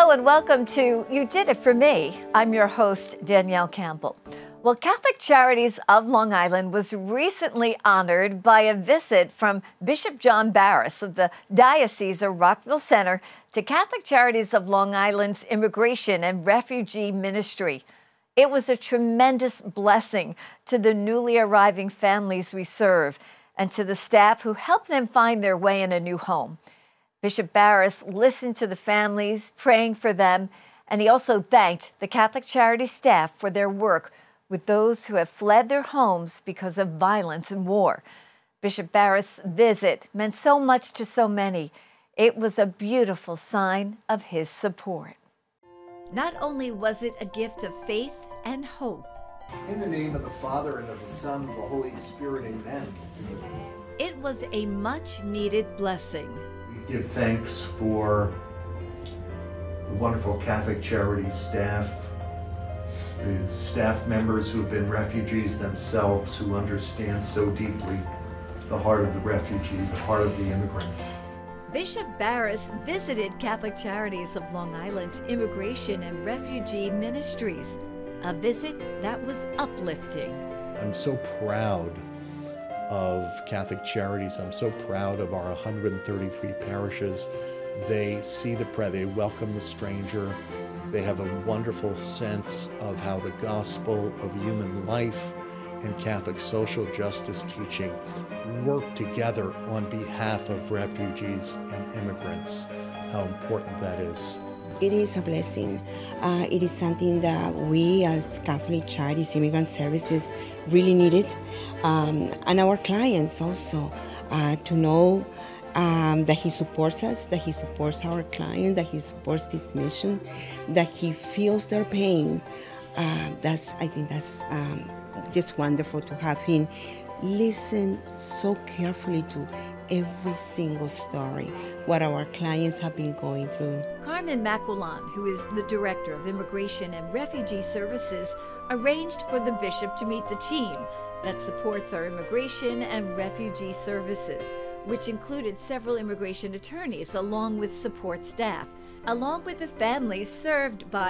Hello and welcome to You Did It For Me. I'm your host, Danielle Campbell. Well, Catholic Charities of Long Island was recently honored by a visit from Bishop John Barras of the Diocese of Rockville Centre to Catholic Charities of Long Island's Immigration and Refugee Ministry. It was a tremendous blessing to the newly arriving families we serve and to the staff who help them find their way in a new home. Bishop Barras listened to the families, praying for them, and he also thanked the Catholic Charities staff for their work with those who have fled their homes because of violence and war. Bishop Barras' visit meant so much to so many. It was a beautiful sign of his support. Not only was it a gift of faith and hope. In the name of the Father, and of the Son, and of the Holy Spirit, amen. It was a much-needed blessing. We give thanks for the wonderful Catholic Charities staff, the staff members who have been refugees themselves, who understand so deeply the heart of the refugee, the heart of the immigrant. Bishop Barras visited Catholic Charities of Long Island's Immigration and Refugee Ministries, a visit that was uplifting. I'm so proud of Catholic Charities. I'm so proud of our 133 parishes. They see the prayer, they welcome the stranger. They have a wonderful sense of how the gospel of human life and Catholic social justice teaching work together on behalf of refugees and immigrants. How important that is. It is a blessing. It is something that we as Catholic Charities Immigrant Services really needed. And our clients also, to know that he supports us, that he supports our clients, that he supports this mission, that he feels their pain. I think that's just wonderful to have him listen so carefully to every single story, what our clients have been going through. Carmen Maquillan, who is the Director of Immigration and Refugee Services, arranged for the bishop to meet the team that supports our immigration and refugee services, which included several immigration attorneys along with support staff, along with the families served by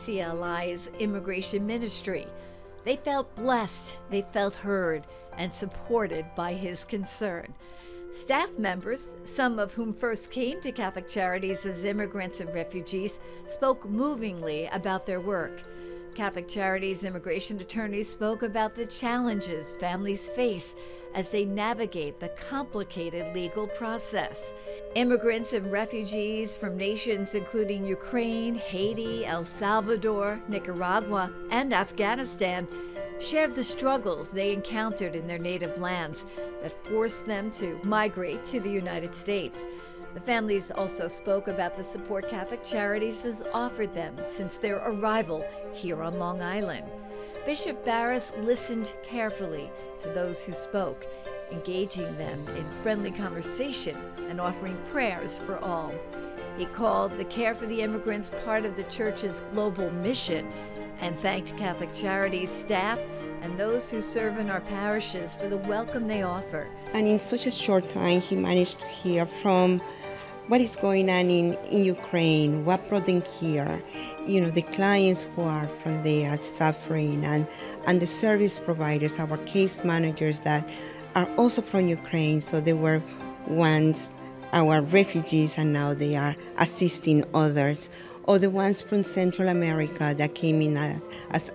CCLI's Immigration Ministry. They felt blessed, they felt heard, and supported by his concern. Staff members, some of whom first came to Catholic Charities as immigrants and refugees, spoke movingly about their work. Catholic Charities immigration attorneys spoke about the challenges families face as they navigate the complicated legal process. Immigrants and refugees from nations including Ukraine, Haiti, El Salvador, Nicaragua, and Afghanistan shared the struggles they encountered in their native lands that forced them to migrate to the United States. The families also spoke about the support Catholic Charities has offered them since their arrival here on Long Island. Bishop Barras listened carefully to those who spoke, engaging them in friendly conversation and offering prayers for all. He called the care for the immigrants part of the Church's global mission and thanked Catholic Charities staff and those who serve in our parishes for the welcome they offer. And in such a short time, he managed to hear from what is going on in Ukraine, what brought them here, the clients who are from there suffering, and the service providers, our case managers that are also from Ukraine. So they were once our refugees and now they are assisting others, or the ones from Central America that came in as